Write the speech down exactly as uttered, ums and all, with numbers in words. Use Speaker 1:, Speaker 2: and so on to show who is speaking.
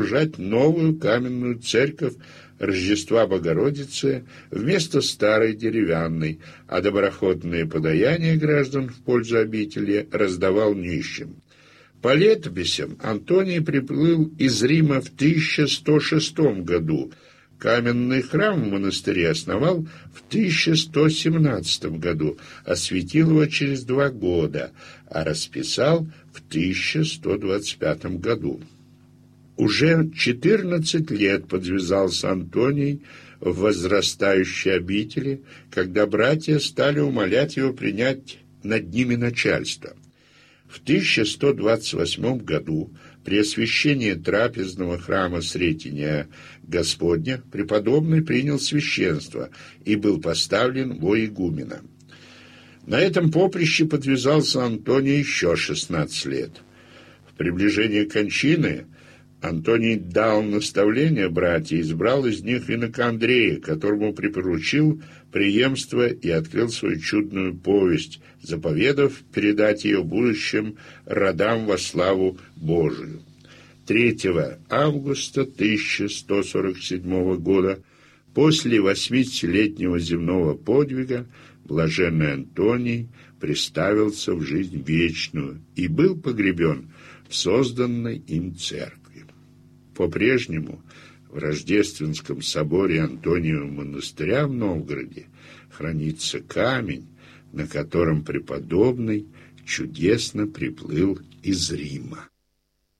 Speaker 1: сооружать новую каменную церковь Рождества Богородицы вместо старой деревянной, а доброходные подаяния граждан в пользу обители раздавал нищим. По летописям Антоний приплыл из Рима в тысяча сто шестом году. Каменный храм в монастыре основал в тысяча сто семнадцатом году, осветил его через два года, а расписал в тысяча сто двадцать пятом году. Уже четырнадцать лет подвязался Антоний в возрастающей обители, когда братья стали умолять его принять над ними начальство. В тысяча сто двадцать восьмом году при освящении трапезного храма Сретения Господня преподобный принял священство и был поставлен во игумена. На этом поприще подвязался Антоний еще шестнадцать лет. В приближении кончины Антоний дал наставление братьям и избрал из них инока Андрея, которому припоручил преемство и открыл свою чудную повесть, заповедав передать ее будущим родам во славу Божию. третьего августа тысяча сто сорок седьмого года, после восьмидесятилетнего земного подвига, блаженный Антоний приставился в жизнь вечную и был погребен в созданной им церкви. По-прежнему в Рождественском соборе Антониева монастыря в Новгороде хранится камень, на котором преподобный чудесно приплыл из Рима.